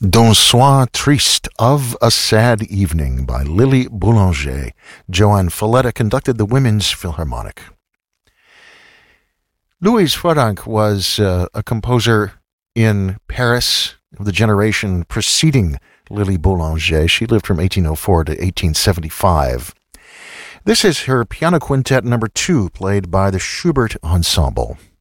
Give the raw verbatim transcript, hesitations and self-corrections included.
D'un soir triste, of a sad evening, by Lily Boulanger. Joanne Falletta conducted the Women's Philharmonic. Louise Frodank was uh, a composer in Paris of the generation preceding Lily Boulanger. She lived from eighteen oh four to eighteen seventy-five. This is her piano quintet number two, played by the Schubert Ensemble.